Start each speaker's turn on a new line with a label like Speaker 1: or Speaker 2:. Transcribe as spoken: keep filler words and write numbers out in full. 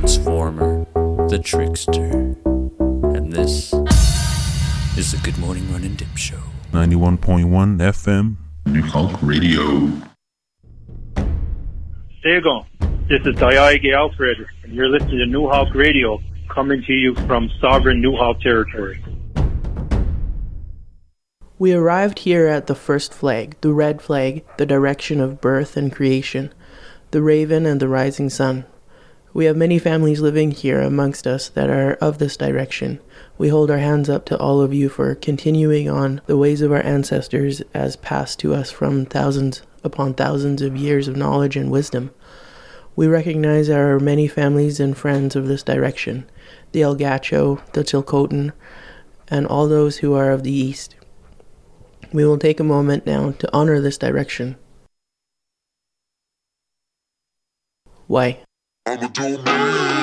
Speaker 1: transformer, the trickster. And this is the Good Morning Run and Dip Show.
Speaker 2: ninety-one point one F M.
Speaker 3: New Hulk Radio.
Speaker 4: There you go. This is Diage Alfred, and you're listening to New Hulk Radio, coming to you from sovereign New Hulk territory.
Speaker 5: We arrived here at the first flag, the red flag, the direction of birth and creation, the raven and the rising sun. We have many families living here amongst us that are of this direction. We hold our hands up to all of you for continuing on the ways of our ancestors as passed to us from thousands upon thousands of years of knowledge and wisdom. We recognize our many families and friends of this direction, the El Gacho, the Chilcotin, and all those who are of the East. We will take a moment now to honor this direction. Why?